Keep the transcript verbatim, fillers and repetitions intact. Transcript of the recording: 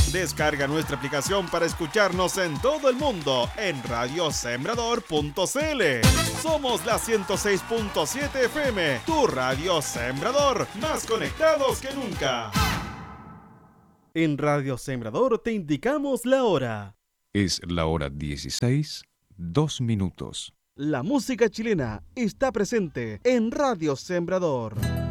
Descarga nuestra aplicación para escucharnos en todo el mundo en radio sembrador punto c l. Somos la ciento seis punto siete F M, tu radio Sembrador, más conectados que nunca. En Radio Sembrador te indicamos la hora. Es la hora dieciséis, dos minutos. La música chilena está presente en Radio Sembrador.